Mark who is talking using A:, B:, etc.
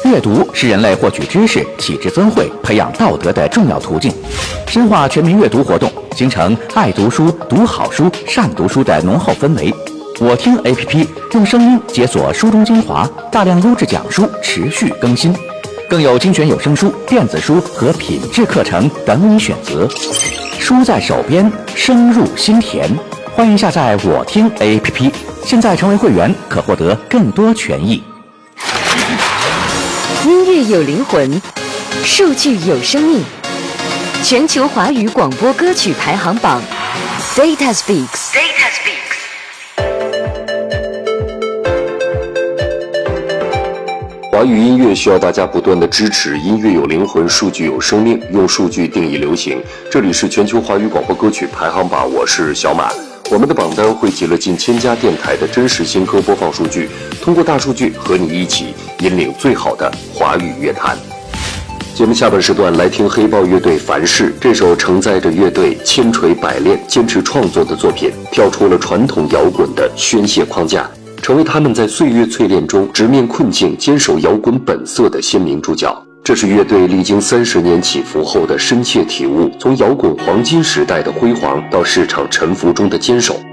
A: 阅读是人类获取知识、启智增慧、培养道德的重要途径。深化全民阅读活动，形成爱读书、读好书、善读书的浓厚氛围。我听 APP 用声音解锁书中精华，大量优质讲书持续更新，更有精选有声书、电子书和品质课程等你选择。书在手边，声入心田。欢迎下载我听 APP， 现在成为会员可获得更多权益。
B: 音乐有灵魂，数据有生命。全球华语广播歌曲排行榜 Data Speaks。Data Speaks。
C: 华语音乐需要大家不断的支持，音乐有灵魂，数据有生命，用数据定义流行。这里是全球华语广播歌曲排行榜，我是小马。我们的榜单汇集了近1000家电台的真实新歌播放数据，通过大数据和你一起引领最好的华语乐坛。节目下半时段来听黑豹乐队《凡事》，这首承载着乐队千锤百炼、坚持创作的作品，跳出了传统摇滚的宣泄框架，成为他们在岁月淬炼中直面困境、坚守摇滚本色的鲜明主角。这是乐队历经30年起伏后的深切体悟，从摇滚黄金时代的辉煌到市场沉浮中的坚守。